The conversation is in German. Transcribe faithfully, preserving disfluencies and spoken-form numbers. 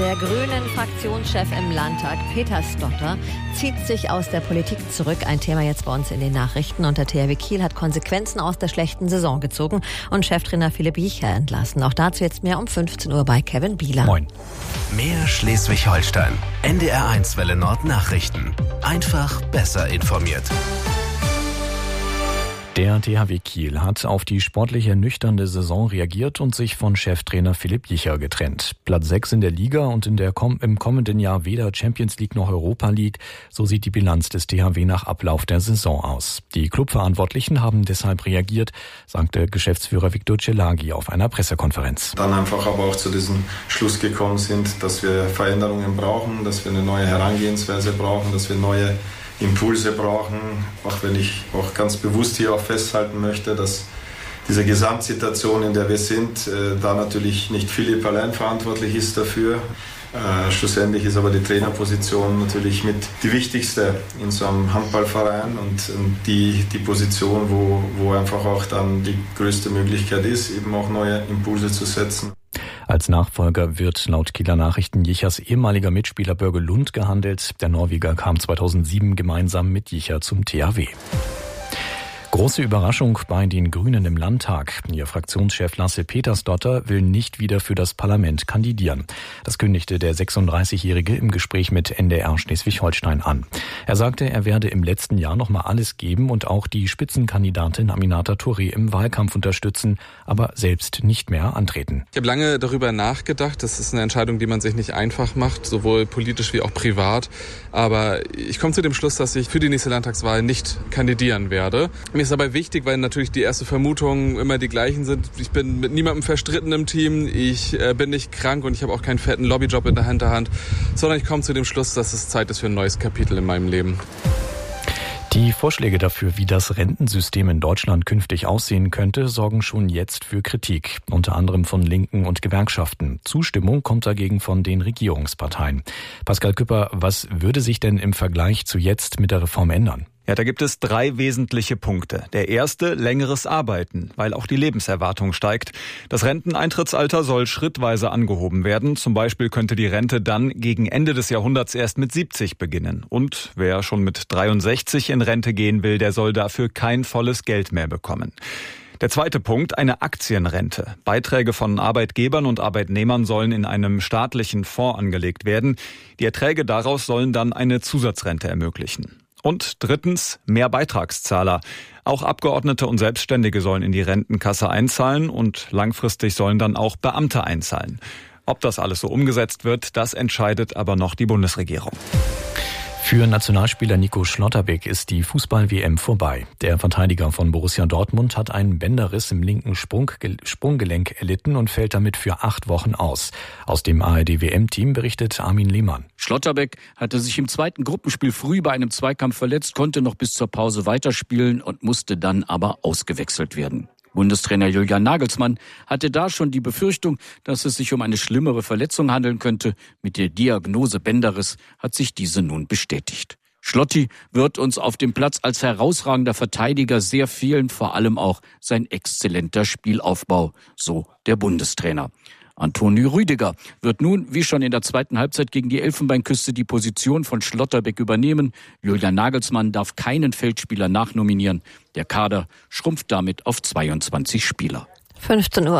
Der Grünen-Fraktionschef im Landtag, Peter Stotter, zieht sich aus der Politik zurück. Ein Thema jetzt bei uns in den Nachrichten. Und der T H W Kiel hat Konsequenzen aus der schlechten Saison gezogen und Cheftrainer Philipp Jicher entlassen. Auch dazu jetzt mehr um fünfzehn Uhr bei Kevin Bieler. Moin. Mehr Schleswig-Holstein. N D R eins Welle Nord Nachrichten. Einfach besser informiert. Der T H W Kiel hat auf die sportlich ernüchternde Saison reagiert und sich von Cheftrainer Philipp Jicher getrennt. Platz sechs in der Liga und in der Kom- im kommenden Jahr weder Champions League noch Europa League. So sieht die Bilanz des T H W nach Ablauf der Saison aus. Die Clubverantwortlichen haben deshalb reagiert, sagte Geschäftsführer Viktor Celagi auf einer Pressekonferenz. Dann einfach aber auch zu diesem Schluss gekommen sind, dass wir Veränderungen brauchen, dass wir eine neue Herangehensweise brauchen, dass wir neue Impulse brauchen, auch wenn ich auch ganz bewusst hier auch festhalten möchte, dass diese Gesamtsituation, in der wir sind, äh, da natürlich nicht Philipp allein verantwortlich ist dafür. Äh, schlussendlich ist aber die Trainerposition natürlich mit die wichtigste in so einem Handballverein und, und die, die Position, wo, wo einfach auch dann die größte Möglichkeit ist, eben auch neue Impulse zu setzen. Als Nachfolger wird laut Kieler Nachrichten Jichers ehemaliger Mitspieler Börge Lund gehandelt. Der Norweger kam zweitausendsieben gemeinsam mit Jicher zum T H W. Große Überraschung bei den Grünen im Landtag. Ihr Fraktionschef Lasse Petersdotter will nicht wieder für das Parlament kandidieren. Das kündigte der sechsunddreißigjährige im Gespräch mit N D R Schleswig-Holstein an. Er sagte, er werde im letzten Jahr noch mal alles geben und auch die Spitzenkandidatin Aminata Touré im Wahlkampf unterstützen, aber selbst nicht mehr antreten. Ich habe lange darüber nachgedacht. Das ist eine Entscheidung, die man sich nicht einfach macht, sowohl politisch wie auch privat. Aber ich komme zu dem Schluss, dass ich für die nächste Landtagswahl nicht kandidieren werde. Mir ist dabei wichtig, weil natürlich die ersten Vermutungen immer die gleichen sind. Ich bin mit niemandem verstritten im Team, ich äh, bin nicht krank und ich habe auch keinen fetten Lobbyjob in der Hinterhand, sondern ich komme zu dem Schluss, dass es Zeit ist für ein neues Kapitel in meinem Leben. Die Vorschläge dafür, wie das Rentensystem in Deutschland künftig aussehen könnte, sorgen schon jetzt für Kritik, unter anderem von Linken und Gewerkschaften. Zustimmung kommt dagegen von den Regierungsparteien. Pascal Küpper, was würde sich denn im Vergleich zu jetzt mit der Reform ändern? Ja, da gibt es drei wesentliche Punkte. Der erste, längeres Arbeiten, weil auch die Lebenserwartung steigt. Das Renteneintrittsalter soll schrittweise angehoben werden. Zum Beispiel könnte die Rente dann gegen Ende des Jahrhunderts erst mit siebzig beginnen. Und wer schon mit dreiundsechzig in Rente gehen will, der soll dafür kein volles Geld mehr bekommen. Der zweite Punkt, eine Aktienrente. Beiträge von Arbeitgebern und Arbeitnehmern sollen in einem staatlichen Fonds angelegt werden. Die Erträge daraus sollen dann eine Zusatzrente ermöglichen. Und drittens, mehr Beitragszahler. Auch Abgeordnete und Selbstständige sollen in die Rentenkasse einzahlen und langfristig sollen dann auch Beamte einzahlen. Ob das alles so umgesetzt wird, das entscheidet aber noch die Bundesregierung. Für Nationalspieler Nico Schlotterbeck ist die Fußball-W M vorbei. Der Verteidiger von Borussia Dortmund hat einen Bänderriss im linken Sprungge- Sprunggelenk erlitten und fällt damit für acht Wochen aus. Aus dem A R D-W M-Team berichtet Armin Lehmann. Schlotterbeck hatte sich im zweiten Gruppenspiel früh bei einem Zweikampf verletzt, konnte noch bis zur Pause weiterspielen und musste dann aber ausgewechselt werden. Bundestrainer Julian Nagelsmann hatte da schon die Befürchtung, dass es sich um eine schlimmere Verletzung handeln könnte. Mit der Diagnose Bänderriss hat sich diese nun bestätigt. Schlotti wird uns auf dem Platz als herausragender Verteidiger sehr fehlen, vor allem auch sein exzellenter Spielaufbau, so der Bundestrainer. Antonio Rüdiger wird nun, wie schon in der zweiten Halbzeit gegen die Elfenbeinküste, die Position von Schlotterbeck übernehmen. Julian Nagelsmann darf keinen Feldspieler nachnominieren. Der Kader schrumpft damit auf zweiundzwanzig Spieler. fünfzehn Uhr.